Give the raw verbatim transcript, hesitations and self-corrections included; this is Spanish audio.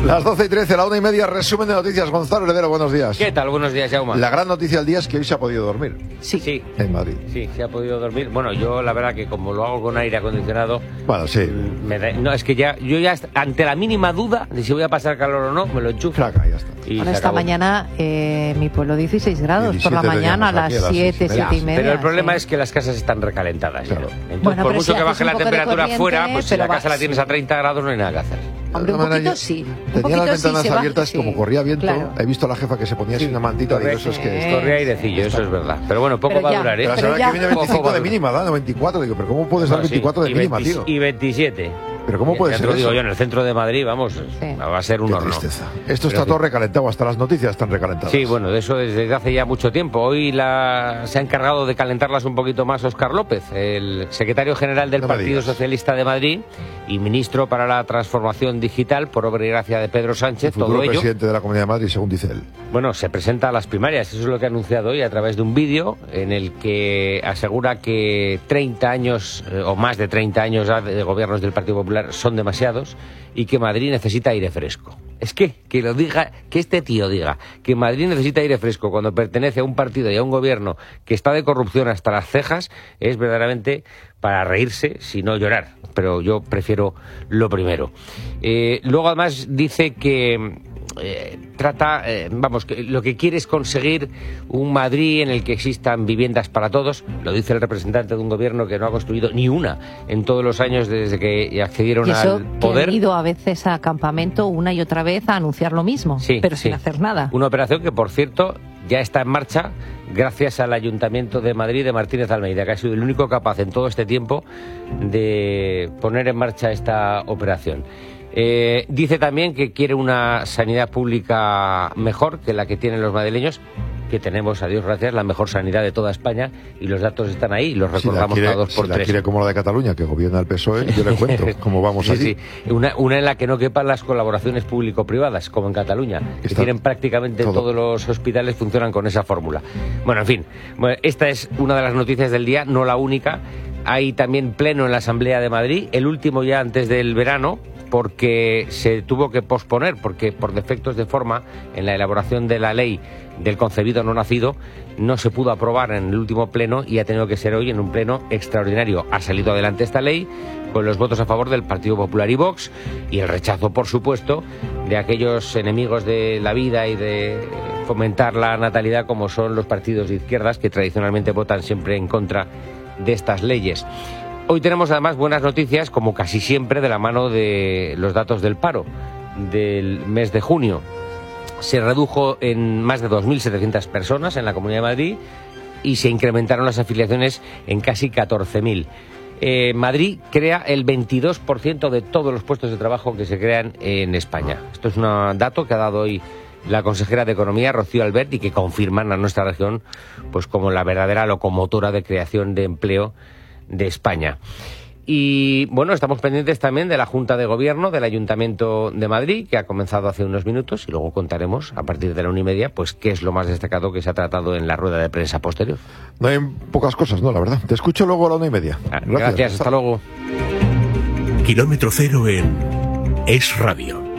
Las doce y trece, la una y media, resumen de noticias. Gonzalo Heredero, buenos días. ¿Qué tal? Buenos días, Jaume. La gran noticia del día es que hoy se ha podido dormir. Sí. sí. En Madrid. Sí, se ha podido dormir. Bueno, yo la verdad que como lo hago con aire acondicionado... Bueno, sí. Me da, no, es que ya, yo ya ante la mínima duda de si voy a pasar calor o no, me lo enchufo. Flaca, ya está. Y bueno, esta mañana eh, mi pueblo dieciséis grados por la mañana a las siete, siete y media. Pero el problema sí. es que las casas están recalentadas. Claro. Entonces, bueno, por mucho si que baje la temperatura corriente, fuera, pues si la va, casa la tienes sí. a treinta grados no hay nada que hacer. Hombre, un poquito sí. Un Tenía las ventanas sí, abiertas, sí. como corría viento. Claro. He visto a la jefa que se ponía así una mantita. Digo, eso es que... Sí. Corría airecillo, eso es verdad. Pero bueno, poco pero va ya, a durar, ¿eh? Pero, pero la semana que viene veinticinco de mínima, ¿da? No, veinticuatro. Digo, pero ¿cómo puedes dar No, veinticuatro sí. de mínima, veinte, tío? Y veintisiete. ¿Pero cómo puede ser Lo digo eso? yo, en el centro de Madrid, vamos, sí. va a ser un Qué horno. tristeza. Esto Pero está todo recalentado, hasta las noticias están recalentadas. Sí, bueno, de eso desde hace ya mucho tiempo. Hoy la, se ha encargado de calentarlas un poquito más Óscar López, el secretario general del no Partido Socialista de Madrid y ministro para la transformación digital por obra y gracia de Pedro Sánchez. El futuro todo ello, presidente de la Comunidad de Madrid, según dice él. Bueno, se presenta a las primarias, eso es lo que ha anunciado hoy a través de un vídeo en el que asegura que treinta años eh, o más de treinta años de gobiernos del Partido Popular son demasiados y que Madrid necesita aire fresco. Es que, que lo diga, que este tío diga que Madrid necesita aire fresco cuando pertenece a un partido y a un gobierno que está de corrupción hasta las cejas, es verdaderamente para reírse, si no llorar. Pero yo prefiero lo primero. Eh, luego además dice que Eh, trata, eh, vamos, que lo que quiere es conseguir un Madrid en el que existan viviendas para todos. Lo dice el representante de un gobierno que no ha construido ni una en todos los años desde que accedieron y eso, al poder. Que han ido a veces a campamento una y otra vez a anunciar lo mismo, sí, pero sí. sin hacer nada. Una operación que, por cierto, ya está en marcha gracias al Ayuntamiento de Madrid de Martínez Almeida, que ha sido el único capaz en todo este tiempo de poner en marcha esta operación. Eh, dice también que quiere una sanidad pública mejor que la que tienen los madrileños, que tenemos, a Dios gracias, la mejor sanidad de toda España y los datos están ahí y los recordamos si quiere, cada dos por si tres. la quiere como la de Cataluña, que gobierna el P S O E, yo le cuento cómo vamos sí, allí. Sí. Una, una en la que no quepan las colaboraciones público-privadas, como en Cataluña, que Está tienen prácticamente todo. Todos los hospitales funcionan con esa fórmula. Bueno, en fin, bueno, esta es una de las noticias del día, no la única. Hay también pleno en la Asamblea de Madrid, el último ya antes del verano, porque se tuvo que posponer, porque por defectos de forma en la elaboración de la ley del concebido no nacido no se pudo aprobar en el último pleno y ha tenido que ser hoy en un pleno extraordinario. Ha salido adelante esta ley con los votos a favor del Partido Popular y Vox y el rechazo, por supuesto, de aquellos enemigos de la vida y de fomentar la natalidad como son los partidos de izquierdas que tradicionalmente votan siempre en contra de estas leyes. Hoy tenemos además buenas noticias, como casi siempre, de la mano de los datos del paro del mes de junio. Se redujo en más de dos mil setecientas personas en la Comunidad de Madrid y se incrementaron las afiliaciones en casi catorce mil. Eh, Madrid crea el veintidós por ciento de todos los puestos de trabajo que se crean en España. Esto es un dato que ha dado hoy la consejera de Economía, Rocío Albert, y que confirman a nuestra región pues como la verdadera locomotora de creación de empleo de España. Y bueno, estamos pendientes también de la Junta de Gobierno del Ayuntamiento de Madrid, que ha comenzado hace unos minutos, y luego contaremos a partir de la una y media pues qué es lo más destacado que se ha tratado en la rueda de prensa posterior. No hay pocas cosas, no, la verdad. Te escucho luego a la una y media. Gracias, Gracias hasta luego. Kilómetro cero en Es Radio.